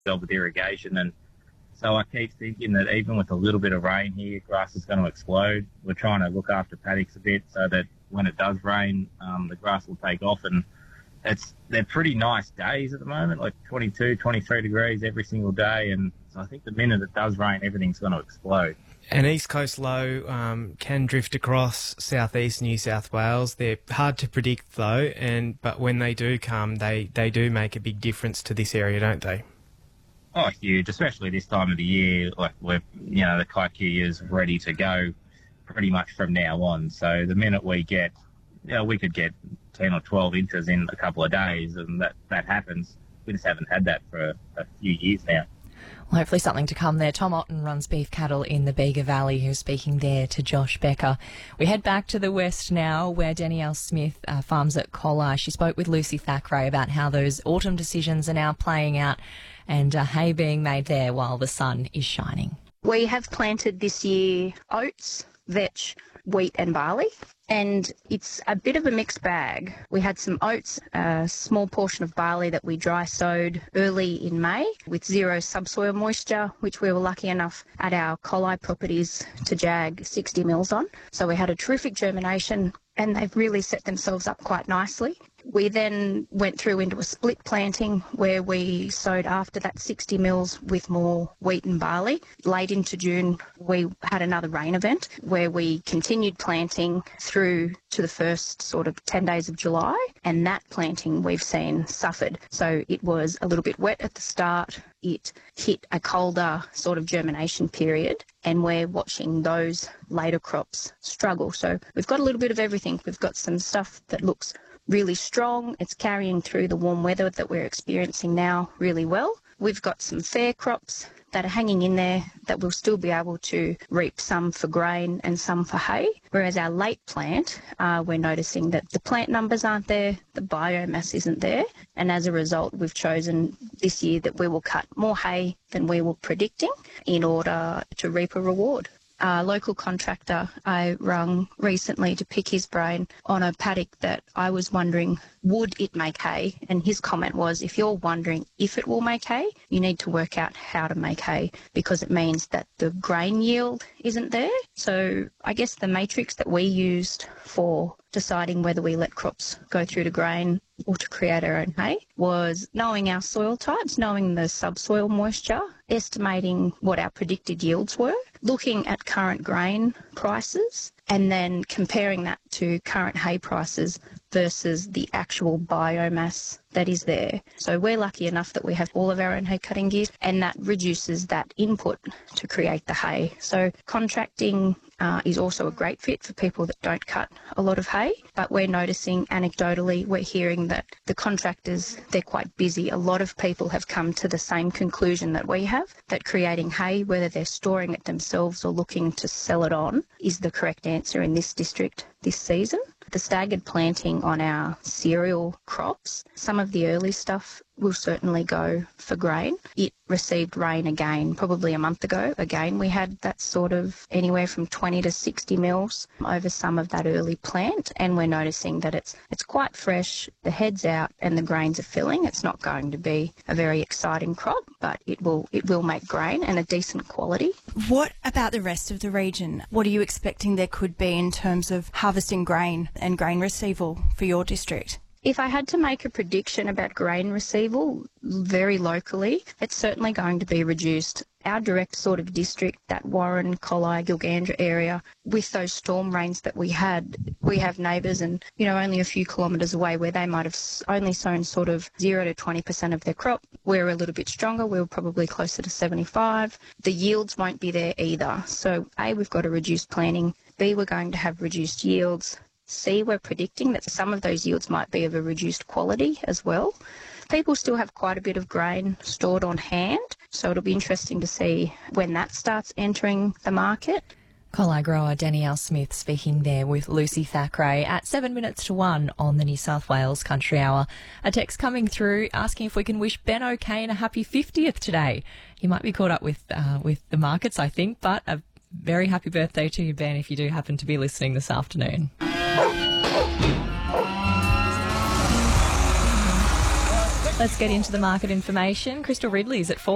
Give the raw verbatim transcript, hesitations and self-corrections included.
job with irrigation. And so I keep thinking that even with a little bit of rain here, grass is going to explode. We're trying to look after paddocks a bit so that when it does rain, um, the grass will take off. And it's they're pretty nice days at the moment, like twenty-two, twenty-three degrees every single day. And so I think the minute it does rain, everything's going to explode. An east coast low um, can drift across southeast New South Wales. They're hard to predict though, and but when they do come, they, they do make a big difference to this area, don't they? Oh, huge, especially this time of the year. Like we're, you know, the Kaiku is ready to go pretty much from now on. So the minute we get, you know, we could get ten or twelve inches in a couple of days, and that, that happens. We just haven't had that for a, a few years now. Well, hopefully something to come there. Tom Otten runs beef cattle in the Bega Valley, who's speaking there to Josh Becker. We head back to the west now, where Danielle Smith uh, farms at Collar. She spoke with Lucy Thackeray about how those autumn decisions are now playing out and uh, hay being made there while the sun is shining. We have planted this year oats, vetch, wheat and barley, and it's a bit of a mixed bag. We had some oats, a small portion of barley that we dry sowed early in May with zero subsoil moisture, which we were lucky enough at our Collie properties to jag sixty mils on. So we had a terrific germination and they've really set themselves up quite nicely. We then went through into a split planting where we sowed after that sixty mils with more wheat and barley. Late into June, we had another rain event where we continued planting through to the first sort of ten days of July, and that planting we've seen suffered. So it was a little bit wet at the start. It hit a colder sort of germination period, and we're watching those later crops struggle. So we've got a little bit of everything. We've got some stuff that looks really strong. It's carrying through the warm weather that we're experiencing now really well. We've got some fair crops that are hanging in there that we'll still be able to reap, some for grain and some for hay. Whereas our late plant, uh, we're noticing that the plant numbers aren't there, the biomass isn't there, and as a result we've chosen this year that we will cut more hay than we were predicting in order to reap a reward. A local contractor I rung recently to pick his brain on a paddock that I was wondering, would it make hay? And his comment was, if you're wondering if it will make hay, you need to work out how to make hay, because it means that the grain yield isn't there. So I guess the matrix that we used for deciding whether we let crops go through to grain or to create our own hay was knowing our soil types, knowing the subsoil moisture, estimating what our predicted yields were, looking at current grain prices, and then comparing that to current hay prices versus the actual biomass that is there. So we're lucky enough that we have all of our own hay cutting gear, and that reduces that input to create the hay. So contracting uh, is also a great fit for people that don't cut a lot of hay, but we're noticing anecdotally, we're hearing that the contractors, they're quite busy. A lot of people have come to the same conclusion that we have, that creating hay, whether they're storing it themselves or looking to sell it on, is the correct answer in this district this season. The staggered planting on our cereal crops, some of the early stuff will certainly go for grain. It received rain again probably a month ago. Again, we had that sort of anywhere from twenty to sixty mils over some of that early plant, and we're noticing that it's it's quite fresh, the head's out and the grains are filling. It's not going to be a very exciting crop, but it will it will make grain and a decent quality. What about the rest of the region? What are you expecting there could be in terms of harvesting grain and grain receival for your district? If I had to make a prediction about grain receival very locally, it's certainly going to be reduced. Our direct sort of district, that Warren, Collie, Gilgandra area, with those storm rains that we had, we have neighbours and, you know, only a few kilometres away where they might have only sown sort of zero to twenty percent of their crop. We're a little bit stronger. We're probably closer to seventy-five. The yields won't be there either. So A, we've got a reduced planting. B, we're going to have reduced yields. C, we're predicting that some of those yields might be of a reduced quality as well. People still have quite a bit of grain stored on hand, so it'll be interesting to see when that starts entering the market. Collie grower Danielle Smith speaking there with Lucy Thackeray at seven minutes to one on the New South Wales Country Hour. A text coming through asking if we can wish Ben O'Kane a happy fiftieth today. He might be caught up with uh, with the markets, I think, but a very happy birthday to you, Ben, if you do happen to be listening this afternoon. Let's get into the market information. Crystal Ridley's at four.